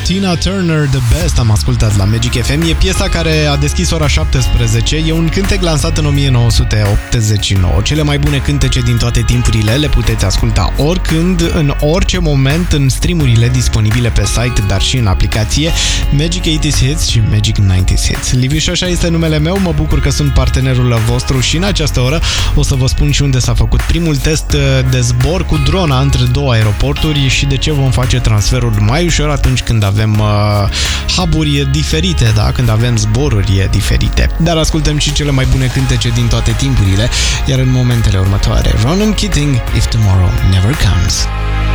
Tina Turner, The Best, am ascultat la Magic FM. E piesa care a deschis ora 17. E un cântec lansat în 1989. Cele mai bune cântece din toate timpurile le puteți asculta oricând, în orice moment, în streamurile disponibile pe site, dar și în aplicație Magic 80s Hits și Magic 90s Hits. Liviu Șoșa este numele meu, mă bucur că sunt partenerul vostru și în această oră o să vă spun și unde s-a făcut primul test de zbor cu drona între două aeroporturi și de ce vom face transferul mai ușor atunci când avem hub-uri diferite, da? Când avem zboruri diferite. Dar ascultăm și cele mai bune cântece din toate timpurile, iar în momentele următoare Ronan Keating, If Tomorrow Never Comes.